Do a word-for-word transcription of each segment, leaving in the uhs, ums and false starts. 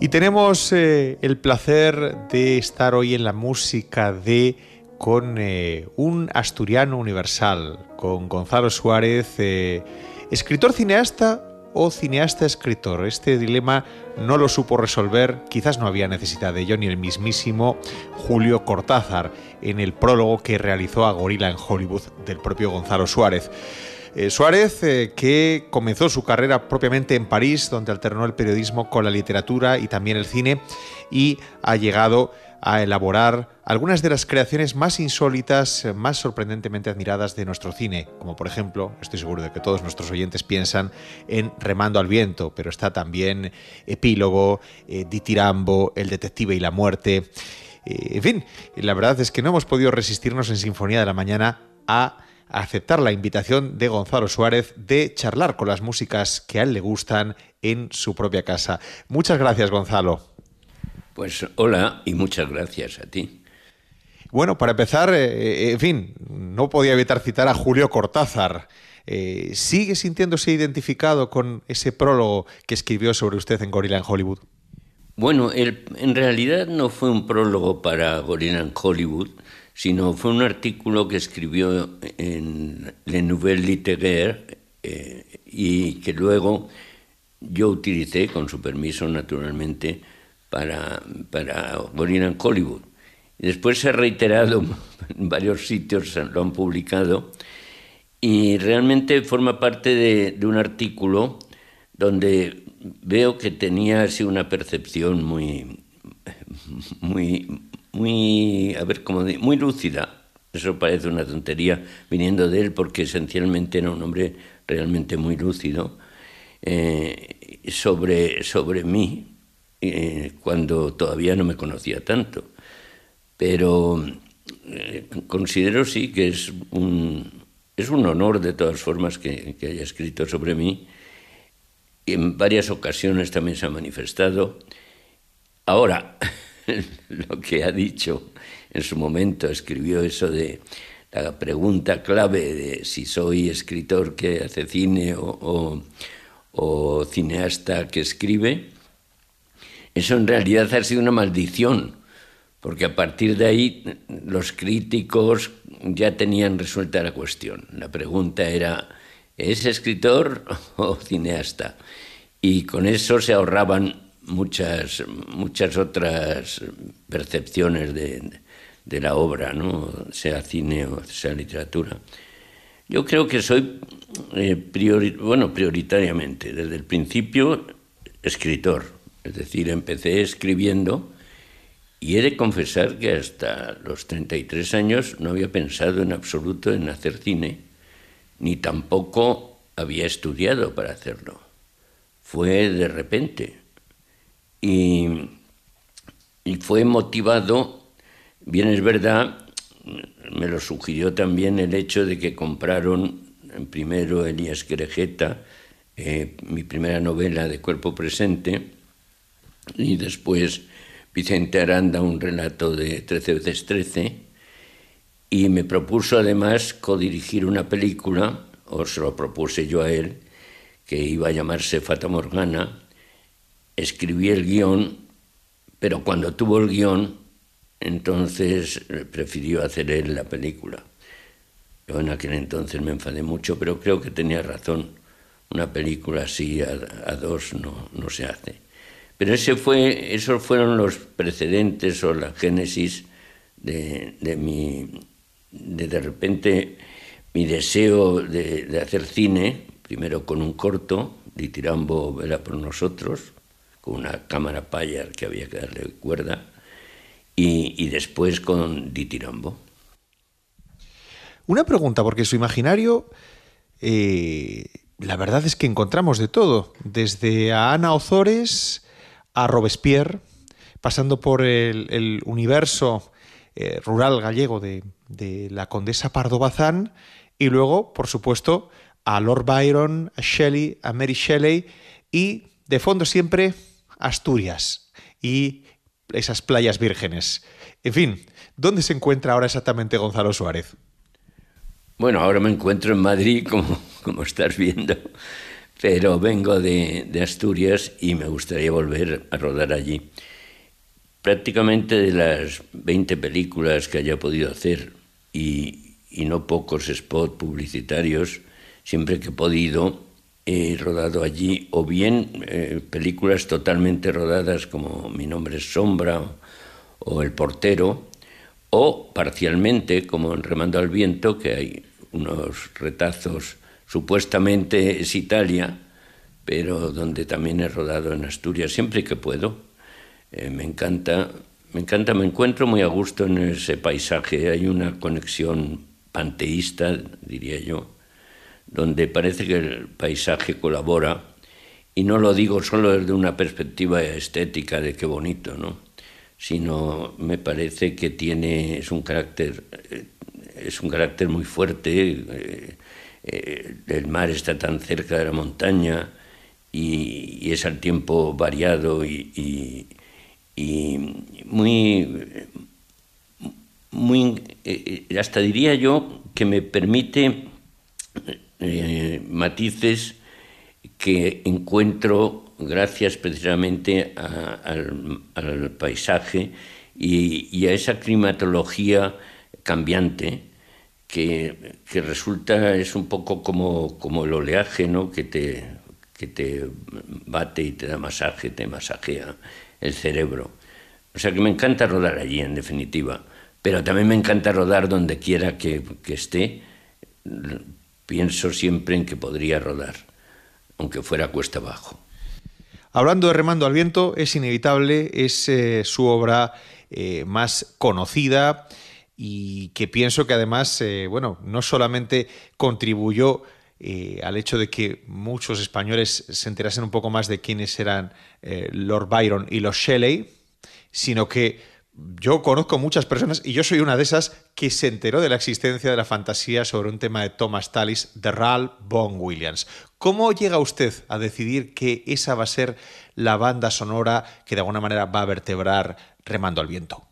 Y tenemos eh, el placer de estar hoy en la música de con eh, un asturiano universal, con Gonzalo Suárez, eh, escritor cineasta o cineasta escritor. Este dilema no lo supo resolver, quizás no había necesidad de ello, ni el mismísimo Julio Cortázar en el prólogo que realizó a Gorila en Hollywood del propio Gonzalo Suárez. Eh, Suárez, eh, que comenzó su carrera propiamente en París, donde alternó el periodismo con la literatura y también el cine, y ha llegado a elaborar algunas de las creaciones más insólitas, más sorprendentemente admiradas de nuestro cine, como por ejemplo, estoy seguro de que todos nuestros oyentes piensan en Remando al viento, pero está también Epílogo, eh, Ditirambo, El detective y la muerte. Eh, en fin, la verdad es que no hemos podido resistirnos en Sinfonía de la Mañana a aceptar la invitación de Gonzalo Suárez de charlar con las músicas que a él le gustan en su propia casa. Muchas gracias, Gonzalo. Pues hola y muchas gracias a ti. Bueno, para empezar, eh, en fin, no podía evitar citar a Julio Cortázar. Eh, ¿Sigue sintiéndose identificado con ese prólogo que escribió sobre usted en Gorila en Hollywood? Bueno, el, en realidad no fue un prólogo para Gorila en Hollywood, sino fue un artículo que escribió en Le Nouvel Littéraire eh, y que luego yo utilicé, con su permiso naturalmente, para, para Gorila en Hollywood. Y después se ha reiterado en varios sitios, lo han publicado, y realmente forma parte de, de un artículo donde veo que tenía así una percepción muy, muy, muy, a ver cómo muy lúcida. Eso parece una tontería viniendo de él, porque esencialmente era un hombre realmente muy lúcido eh, sobre, sobre mí, eh, cuando todavía no me conocía tanto. Pero eh, considero sí que es un, es un honor de todas formas que, que haya escrito sobre mí. Y en varias ocasiones también se ha manifestado. Ahora, lo que ha dicho en su momento, escribió eso de la pregunta clave de si soy escritor que hace cine o, o, o cineasta que escribe. Eso en realidad ha sido una maldición, porque a partir de ahí los críticos ya tenían resuelta la cuestión. La pregunta era, ¿es escritor o cineasta? Y con eso se ahorraban muchas, muchas otras percepciones de, de la obra, ¿no? Sea cine o sea literatura. Yo creo que soy, eh, priori, bueno, prioritariamente, desde el principio, escritor. Es decir, empecé escribiendo y he de confesar que hasta los treinta y tres años no había pensado en absoluto en hacer cine, ni tampoco había estudiado para hacerlo. Fue de repente. Y, y fue motivado, bien es verdad, me lo sugirió también el hecho de que compraron primero Elías Querejeta, eh, mi primera novela de Cuerpo Presente, y después Vicente Aranda, un relato de trece veces trece, y me propuso además codirigir una película, o se lo propuse yo a él, que iba a llamarse Fata Morgana. Escribí el guión, pero cuando tuvo el guión, entonces prefirió hacer él la película. Yo en aquel entonces me enfadé mucho, pero creo que tenía razón. Una película así a, a dos no, no se hace. Pero ese fue, esos fueron los precedentes o la génesis de, de mi, de, de repente, mi deseo de, de hacer cine, primero con un corto, Ditirambo Vela por nosotros, con una cámara Payar que había que darle cuerda, y, y después con Ditirambo. Una pregunta, porque su imaginario, eh, la verdad es que encontramos de todo, desde a Ana Ozores a Robespierre, pasando por el, el universo eh, rural gallego de, de la condesa Pardo Bazán, y luego, por supuesto, a Lord Byron, a Shelley, a Mary Shelley, y de fondo siempre Asturias y esas playas vírgenes. En fin, ¿dónde se encuentra ahora exactamente Gonzalo Suárez? Bueno, ahora me encuentro en Madrid, como, como estás viendo, pero vengo de, de Asturias y me gustaría volver a rodar allí. Prácticamente de las veinte películas que haya podido hacer y, y no pocos spots publicitarios, siempre que he podido he rodado allí, o bien eh, películas totalmente rodadas como Mi nombre es Sombra o, o El portero, o parcialmente como en Remando al viento, que hay unos retazos, supuestamente es Italia, pero donde también he rodado en Asturias siempre que puedo. Eh, me encanta, me encanta, me encuentro muy a gusto en ese paisaje. Hay una conexión panteísta, diría yo, donde parece que el paisaje colabora, y no lo digo solo desde una perspectiva estética de qué bonito, ¿no? Sino me parece que tiene, es un carácter, es un carácter muy fuerte. Eh, eh, el mar está tan cerca de la montaña y, y es al tiempo variado y, y y muy, muy eh, hasta diría yo que me permite eh, matices que encuentro gracias precisamente a, al, al paisaje y, y a esa climatología cambiante que, que resulta, es un poco como, como el oleaje, ¿no? que te, que te bate y te da masaje, te masajea el cerebro. O sea que me encanta rodar allí, en definitiva, pero también me encanta rodar donde quiera que, que esté. Pienso siempre en que podría rodar, aunque fuera cuesta abajo. Hablando de Remando al viento, es inevitable, es eh, su obra eh, más conocida y que pienso que además, eh, bueno, no solamente contribuyó Eh, al hecho de que muchos españoles se enterasen un poco más de quiénes eran eh, Lord Byron y los Shelley, sino que yo conozco muchas personas, y yo soy una de esas, que se enteró de la existencia de la fantasía sobre un tema de Thomas Tallis, de Ralph Vaughan Williams. ¿Cómo llega usted a decidir que esa va a ser la banda sonora que de alguna manera va a vertebrar Remando al viento?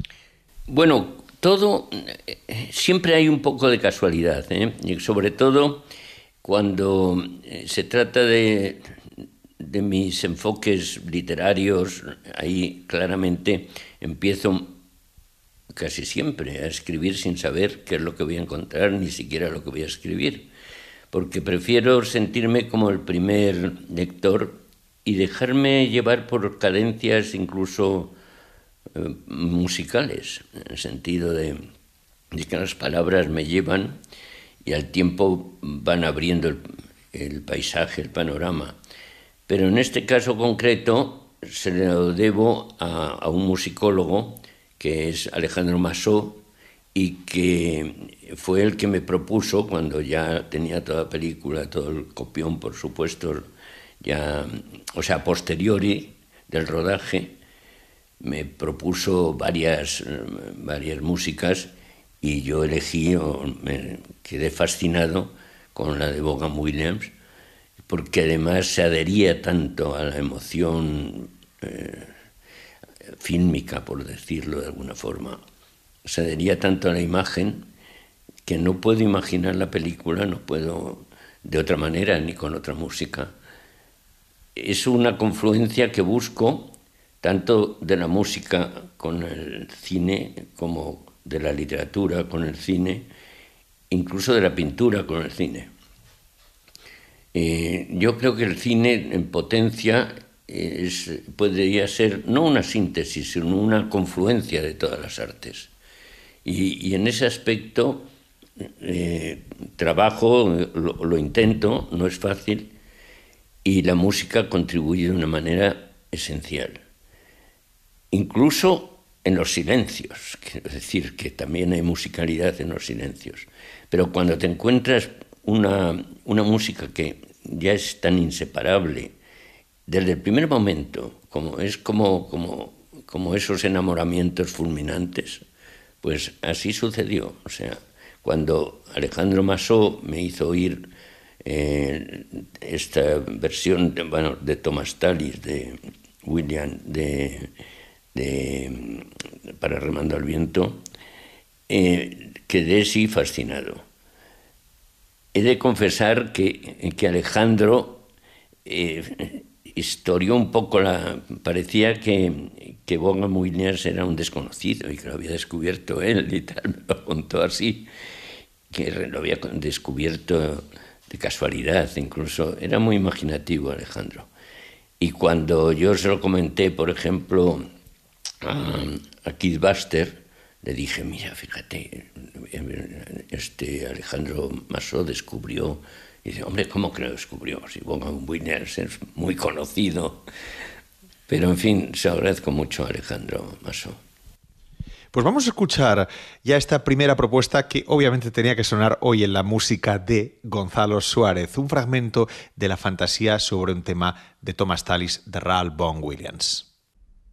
Bueno, todo, siempre hay un poco de casualidad, ¿eh? Y sobre todo cuando se trata de, de mis enfoques literarios, ahí claramente empiezo casi siempre a escribir sin saber qué es lo que voy a encontrar, ni siquiera lo que voy a escribir, porque prefiero sentirme como el primer lector y dejarme llevar por cadencias incluso eh, musicales, en el sentido de, de que las palabras me llevan y al tiempo van abriendo el, el paisaje, el panorama. Pero en este caso concreto se lo debo a, a un musicólogo que es Alejandro Massó, y que fue el que me propuso, cuando ya tenía toda la película, todo el copión, por supuesto, ya, o sea, a posteriori del rodaje, me propuso varias, varias músicas, y yo elegí, o me quedé fascinado con la de Vaughan Williams, porque además se adhería tanto a la emoción eh, fílmica, por decirlo de alguna forma, se adhería tanto a la imagen que no puedo imaginar la película, no puedo de otra manera ni con otra música. Es una confluencia que busco tanto de la música con el cine como de la literatura con el cine, incluso de la pintura con el cine. Eh, yo creo que el cine en potencia es, podría ser no una síntesis, sino una confluencia de todas las artes. Y, y en ese aspecto eh, trabajo, lo, lo intento, no es fácil, y la música contribuye de una manera esencial. Incluso en los silencios, es decir, que también hay musicalidad en los silencios. Pero cuando te encuentras una, una música que ya es tan inseparable, desde el primer momento, como es como, como, como esos enamoramientos fulminantes, pues así sucedió. O sea, cuando Alejandro Massó me hizo oír eh, esta versión de, bueno, de Thomas Tallis, de William, de... De, para Remando al viento, eh, quedé sí fascinado. He de confesar que, que Alejandro eh, historió un poco la... Parecía que, que Vaughan Williams era un desconocido y que lo había descubierto él y tal, me lo contó así, que lo había descubierto de casualidad, incluso era muy imaginativo Alejandro. Y cuando yo se lo comenté, por ejemplo, a, a Keith Buster, le dije, mira, fíjate, este Alejandro Masó descubrió... Y dice, hombre, ¿cómo que lo descubrió? Si Vaughan Williams es muy conocido. Pero, en fin, se agradezco mucho a Alejandro Masó. Pues vamos a escuchar ya esta primera propuesta que obviamente tenía que sonar hoy en la música de Gonzalo Suárez, un fragmento de la fantasía sobre un tema de Thomas Tallis de Ralph Vaughan Williams.